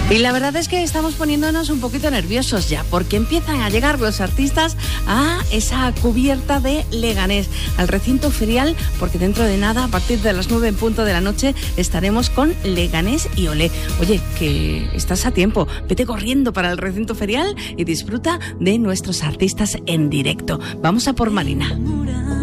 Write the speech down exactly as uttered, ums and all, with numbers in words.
Y la verdad es que estamos poniéndonos un poquito nerviosos ya, porque empiezan a llegar los artistas a esa cubierta de Leganés, al recinto ferial, porque dentro de nada, a partir de las nueve en punto de la noche, estaremos con Leganés y Olé. Oye, que estás a tiempo, vete corriendo para el recinto ferial y disfruta de nuestros artistas en directo. Vamos a por Marina.